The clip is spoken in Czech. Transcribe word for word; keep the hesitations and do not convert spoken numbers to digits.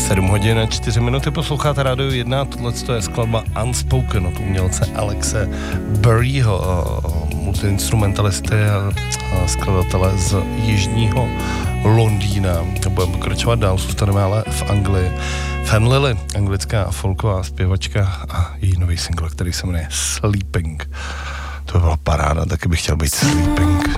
sedm hodin a čtyři minuty, posloucháte Rádio jedna, tohle je skladba Unspoken od umělce Alexe Burryho, multiinstrumentalisty a skladatele z jižního Londýna. Budeme pokračovat dál, zůstaneme ale v Anglii. Fan Lily, anglická folková zpěvačka a její nový single, který se jmenuje Sleeping. To by byla paráda, taky bych chtěl být Sleeping.